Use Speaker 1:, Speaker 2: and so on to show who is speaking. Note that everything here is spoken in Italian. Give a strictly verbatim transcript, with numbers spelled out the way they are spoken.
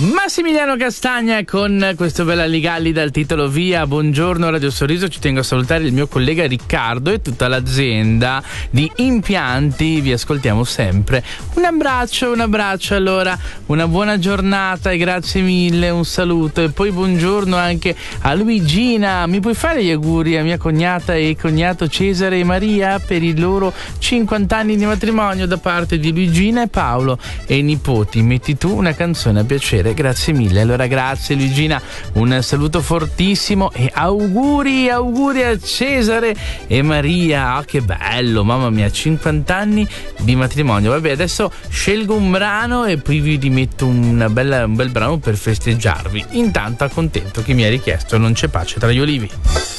Speaker 1: Massimiliano Castagna con questo bella Ligalli dal titolo Via. Buongiorno Radio Sorriso, ci tengo a salutare il mio collega Riccardo e tutta l'azienda di impianti, vi ascoltiamo sempre. Un abbraccio, un abbraccio allora, una buona giornata e grazie mille, un saluto e poi buongiorno anche a Luigina. Mi puoi fare gli auguri a mia cognata e cognato Cesare e Maria per i loro cinquanta anni di matrimonio da parte di Luigina e Paolo e i nipoti. Metti tu una canzone a piacere. Grazie mille. Allora grazie Luigina, un saluto fortissimo e auguri, auguri a Cesare e Maria. Ah, che bello, mamma mia, cinquanta anni di matrimonio. Vabbè, adesso scelgo un brano e poi vi rimetto una bella, un bel brano per festeggiarvi. Intanto accontento chi mi ha richiesto Non c'è pace tra gli olivi.